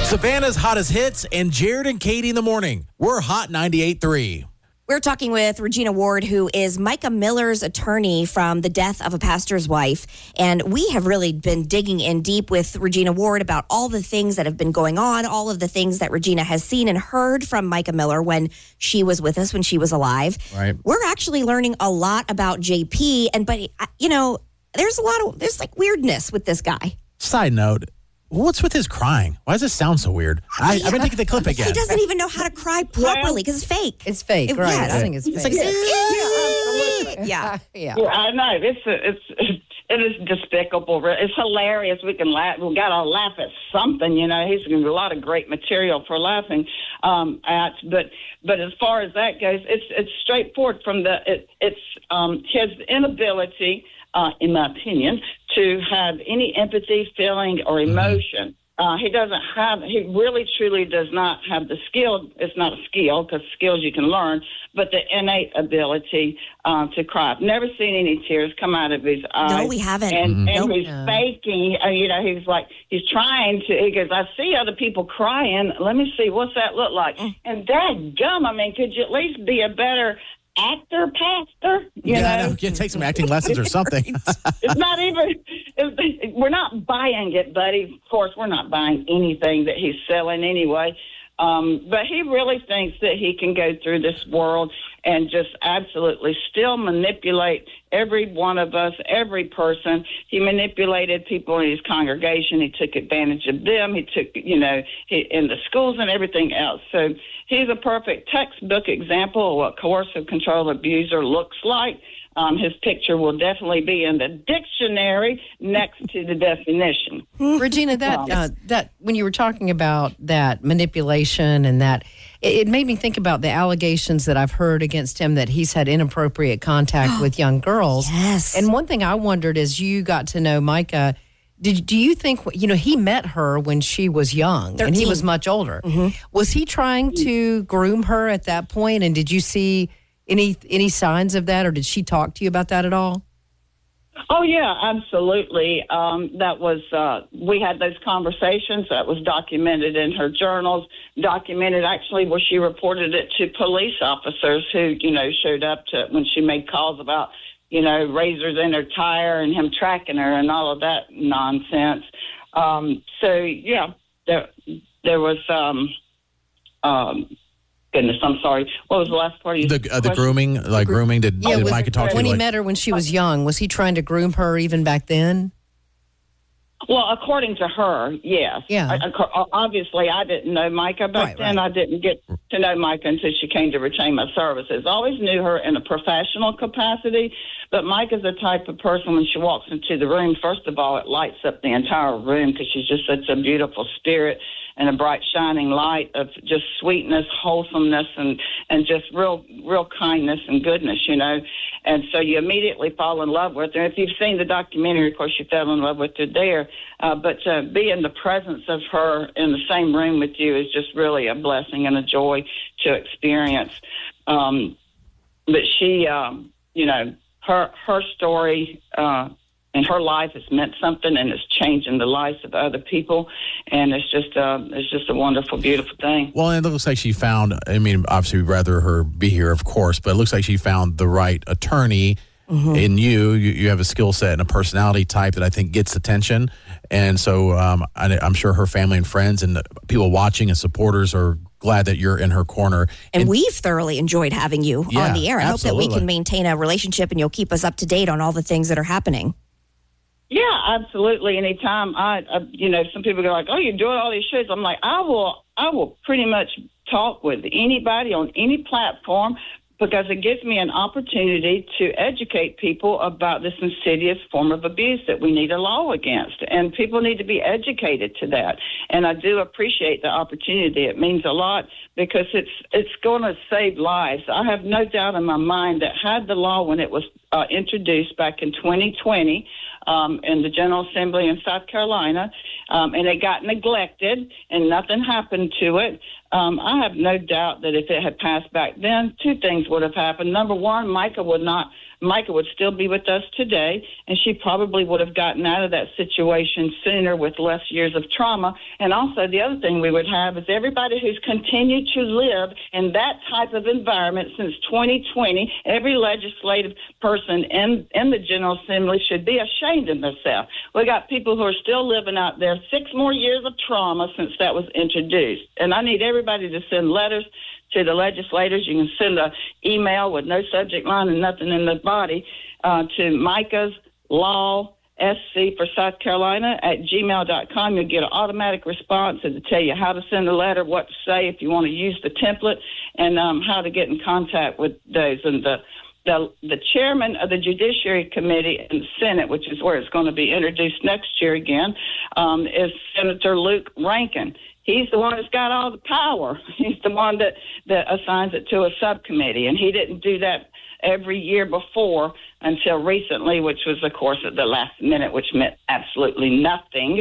Savannah's hottest hits and Jared and Katie in the morning. We're Hot 98.3. We're talking with Regina Ward, who is Micah Miller's attorney from the death of a pastor's wife. And we have really been digging in deep with Regina Ward about all the things that have been going on, all of the things that Regina has seen and heard from Micah Miller when she was with us, when she was alive. Right. We're actually learning a lot about JP. But there's there's like weirdness with this guy. Side note, what's with his crying? Why does it sound so weird? I've been taking the clip again. He doesn't even know how to cry properly because it's fake. It's fake, right? Yes. I think it's fake. Yeah. Yeah, I know. It is despicable. It's hilarious. We can laugh. We got to laugh at something. He's going to be a lot of great material for laughing at. But as far as that goes, it's straightforward. It's his inability, in my opinion, to have any empathy, feeling, or emotion. He really, truly does not have the skill. It's not a skill because skills you can learn, but the innate ability to cry. I've never seen any tears come out of his eyes. No, we haven't. And he's faking, he's trying to, he goes, I see other people crying. Let me see, what's that look like? And dadgum, could you at least be a better actor, pastor? You know? Take some acting lessons or something. It's not even, we're not buying it, buddy. Of course, we're not buying anything that he's selling anyway. But he really thinks that he can go through this world and just absolutely still manipulate every one of us, every person. He manipulated people in his congregation. He took advantage of them. He took, in the schools and everything else. So he's a perfect textbook example of what coercive control abuser looks like. His picture will definitely be in the dictionary next to the definition. Regina, that when you were talking about that manipulation and that, it made me think about the allegations that I've heard against him that he's had inappropriate contact with young girls. Yes. And one thing I wondered as you got to know Micah, do you think, he met her when she was young 13. And he was much older. Mm-hmm. Was he trying to groom her at that point? And did you see any signs of that, or did she talk to you about that at all? Oh, yeah, absolutely. That was, we had those conversations. That was documented in her journals, documented actually where she reported it to police officers who, showed up to when she made calls about, razors in her tire and him tracking her and all of that nonsense. There was, goodness, I'm sorry. What was the last part of your question? The grooming, grooming. Did Micah talk to you? When he met her when she was young, was he trying to groom her even back then? Well, according to her, yes. Yeah. Obviously, I didn't know Micah back then. I didn't get to know Micah until she came to retain my services. I always knew her in a professional capacity, but Micah's the type of person when she walks into the room, first of all, it lights up the entire room because she's just such a beautiful spirit and a bright shining light of just sweetness, wholesomeness, and just real kindness and goodness, And so you immediately fall in love with her. If you've seen the documentary, of course, you fell in love with her there. But to be in the presence of her in the same room with you is just really a blessing and a joy to experience. But she, her story and her life has meant something, and it's changing the lives of other people, and it's just a wonderful, beautiful thing. Well, and it looks like she found. Obviously, we'd rather her be here, of course, but it looks like she found the right attorney in you. You have a skill set and a personality type that I think gets attention, and so I'm sure her family and friends and the people watching and supporters are glad that you're in her corner. And we've thoroughly enjoyed having you on the air. I hope that we can maintain a relationship and you'll keep us up to date on all the things that are happening. Yeah, absolutely. Anytime some people go like, "Oh, you're doing all these shows." I'm like, I will pretty much talk with anybody on any platform because it gives me an opportunity to educate people about this insidious form of abuse that we need a law against, and people need to be educated to that. And I do appreciate the opportunity. It means a lot because it's going to save lives. I have no doubt in my mind that had the law when it was introduced back in 2020. In the General Assembly in South Carolina, and it got neglected, and nothing happened to it. I have no doubt that if it had passed back then, two things would have happened. Number one, Micah would not Micah would still be with us today, and she probably would have gotten out of that situation sooner with less years of trauma. And also the other thing we would have is everybody who's continued to live in that type of environment since 2020, every legislative person in the General Assembly should be ashamed of themselves. We got people who are still living out there 6 more years of trauma since that was introduced. And I need everybody to send letters to the legislators. You can send an email with no subject line and nothing in the body to Micah's Law SC for South Carolina at gmail.com. You'll get an automatic response and to tell you how to send a letter, what to say if you want to use the template, and how to get in contact with those. And the chairman of the Judiciary Committee in the Senate, which is where it's going to be introduced next year again, is Senator Luke Rankin. He's the one that's got all the power. He's the one that assigns it to a subcommittee, and he didn't do that every year before until recently, which was, of course, at the last minute, which meant absolutely nothing.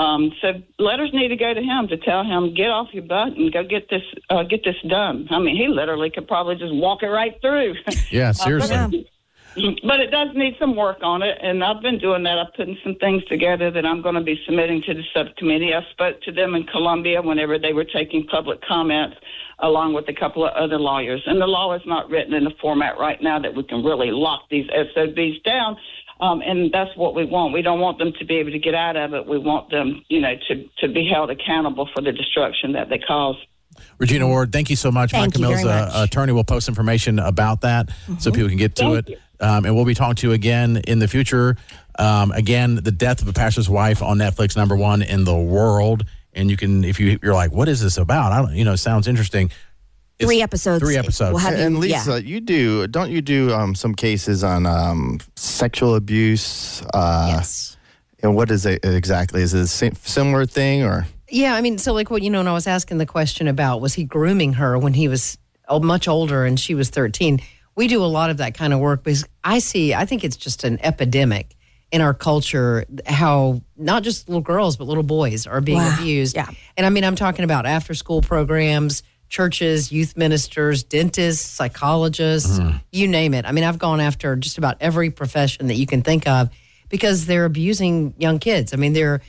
So letters need to go to him to tell him, get off your butt and go get this done. I mean, he literally could probably just walk it right through. Yeah, seriously. But it does need some work on it, and I've been doing that. I've putting some things together that I'm going to be submitting to the subcommittee. I spoke to them in Columbia whenever they were taking public comments, along with a couple of other lawyers. And the law is not written in a format right now that we can really lock these SOBs down, and that's what we want. We don't want them to be able to get out of it. We want them, to be held accountable for the destruction that they cause. Regina Ward, thank you so much. Micah Mills, attorney, will post information about that so people can get to it. And we'll be talking to you again in the future. Again, The Death of a Pastor's Wife on Netflix, #1 in the world. And you can, if you're like, what is this about? It sounds interesting. It's 3 episodes. 3 episodes. We'll and Lisa, don't you do some cases on sexual abuse? Yes. And what is it exactly? Is it a similar thing or? Yeah, I mean, so like when I was asking the question about was he grooming her when he was much older and she was 13, we do a lot of that kind of work because I think it's just an epidemic in our culture how not just little girls but little boys are being abused. Yeah. And I mean, I'm talking about after-school programs, churches, youth ministers, dentists, psychologists, you name it. I mean, I've gone after just about every profession that you can think of because they're abusing young kids. I mean, they're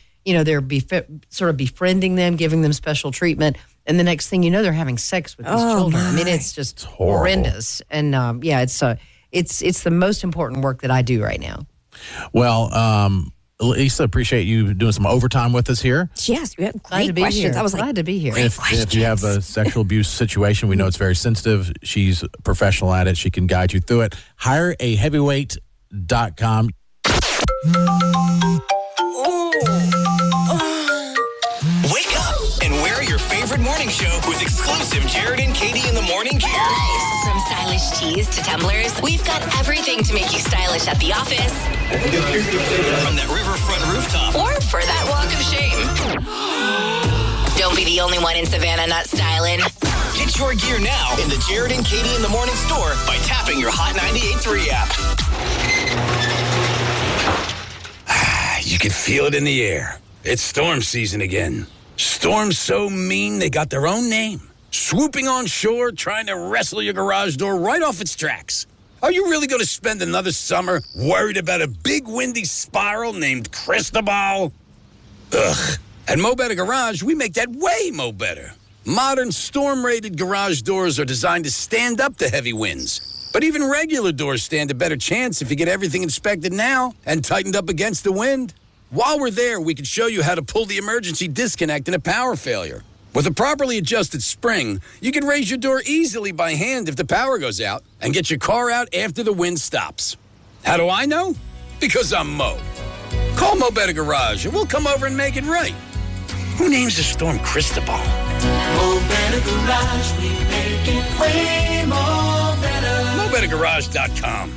sort of befriending them, giving them special treatment, and the next thing you know, they're having sex with these children. I mean, it's just horrendous. And it's the most important work that I do right now. Well, Lisa, appreciate you doing some overtime with us here. Yes, you have great questions. I was glad to be here. If you have a sexual abuse situation, we know it's very sensitive. She's a professional at it. She can guide you through it. HireAHeavyweight.com. Wake up and wear your favorite morning show with exclusive Jared and Katie in the morning gear. Nice. From stylish tees to tumblers, we've got everything to make you stylish at the office. From that riverfront rooftop. Or for that walk of shame. Don't be the only one in Savannah not styling. Get your gear now in the Jared and Katie in the morning store by tapping your Hot 98.3 app. You can feel it in the air. It's storm season again. Storms so mean they got their own name. Swooping on shore, trying to wrestle your garage door right off its tracks. Are you really going to spend another summer worried about a big windy spiral named Cristobal? Ugh. At Mo Better Garage, we make that way mo better. Modern storm-rated garage doors are designed to stand up to heavy winds. But even regular doors stand a better chance if you get everything inspected now and tightened up against the wind. While we're there, we can show you how to pull the emergency disconnect in a power failure. With a properly adjusted spring, you can raise your door easily by hand if the power goes out and get your car out after the wind stops. How do I know? Because I'm Mo. Call Mo Better Garage and we'll come over and make it right. Who names the storm Cristobal? Mo Better Garage, we make it way more better. MoBetterGarage.com.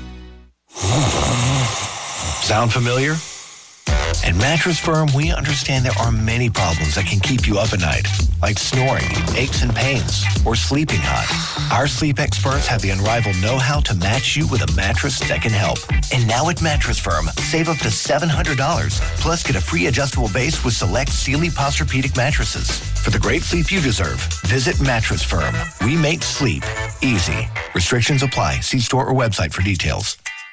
Sound familiar? At Mattress Firm, we understand there are many problems that can keep you up at night, like snoring, aches and pains, or sleeping hot. Our sleep experts have the unrivaled know-how to match you with a mattress that can help. And now at Mattress Firm, save up to $700, plus get a free adjustable base with select Sealy Posturepedic mattresses. For the great sleep you deserve, visit Mattress Firm. We make sleep easy. Restrictions apply. See store or website for details.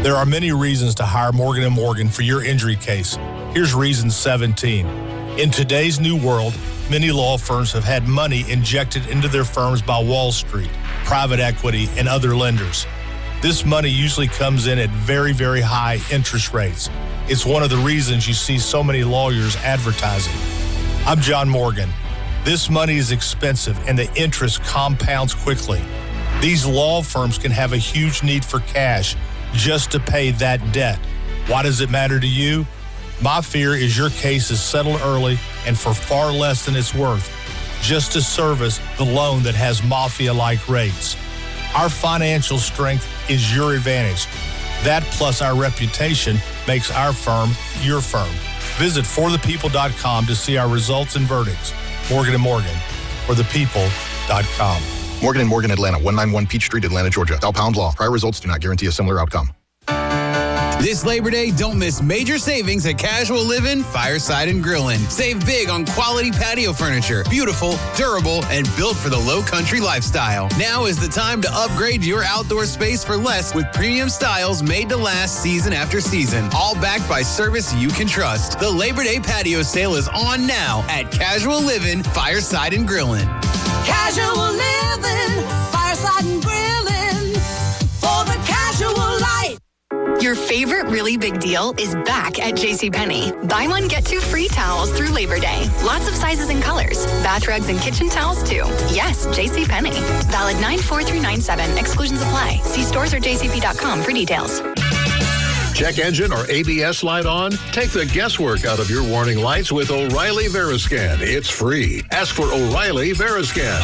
There are many reasons to hire Morgan & Morgan for your injury case. Here's reason 17. In today's new world, many law firms have had money injected into their firms by Wall Street, private equity, and other lenders. This money usually comes in at very, very high interest rates. It's one of the reasons you see so many lawyers advertising. I'm John Morgan. This money is expensive and the interest compounds quickly. These law firms can have a huge need for cash just to pay that debt. Why does it matter to you? My fear is your case is settled early and for far less than it's worth, just to service the loan that has mafia-like rates. Our financial strength is your advantage. That plus our reputation makes our firm your firm. Visit forthepeople.com to see our results and verdicts. Morgan & Morgan, forthepeople.com. Morgan & Morgan, Atlanta, 191 Peach Street, Atlanta, Georgia. Thou pound law. Prior results do not guarantee a similar outcome. This Labor Day, don't miss major savings at Casual Living Fireside and Grillin'. Save big on quality patio furniture. Beautiful, durable, and built for the low country lifestyle. Now is the time to upgrade your outdoor space for less with premium styles made to last season after season. All backed by service you can trust. The Labor Day patio sale is on now at Casual Living Fireside and Grillin'. Casual Living, Fireside and Grillin', for the casual life. Your favorite really big deal is back at JCPenney. Buy one, get two free towels through Labor Day. Lots of sizes and colors. Bath rugs and kitchen towels, too. Yes, JCPenney. Valid 9/4 through 9/7. Exclusions apply. See stores or jcp.com for details. Check engine or ABS light on? Take the guesswork out of your warning lights with O'Reilly Veriscan. It's free. Ask for O'Reilly Veriscan.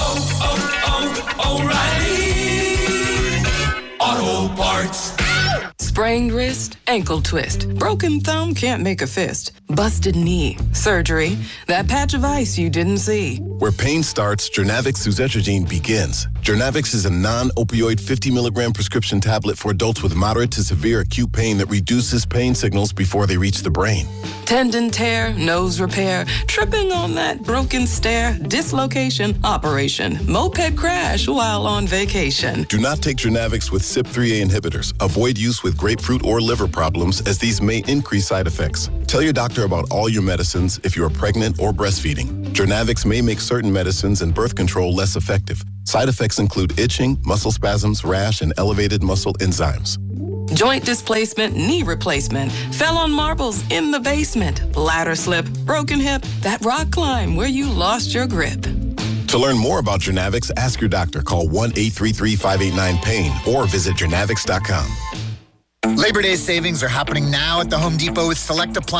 O'Reilly Auto Parts. Sprained wrist, ankle twist, broken thumb can't make a fist, busted knee, surgery, that patch of ice you didn't see. Where pain starts, Jernavix suzetrigine begins. Jernavix is a non-opioid 50 milligram prescription tablet for adults with moderate to severe acute pain that reduces pain signals before they reach the brain. Tendon tear, nose repair, tripping on that broken stair, dislocation, operation, moped crash while on vacation. Do not take Jernavix with CYP3A inhibitors. Avoid use with grapefruit or liver problems as these may increase side effects. Tell your doctor about all your medicines if you are pregnant or breastfeeding. Jernavix may make certain medicines and birth control less effective. Side effects include itching, muscle spasms, rash, and elevated muscle enzymes. Joint displacement, knee replacement, fell on marbles in the basement, ladder slip, broken hip, that rock climb where you lost your grip. To learn more about Jernavix, ask your doctor. Call 1-833-589-PAIN or visit jernavix.com. Labor Day savings are happening now at the Home Depot with select appliances.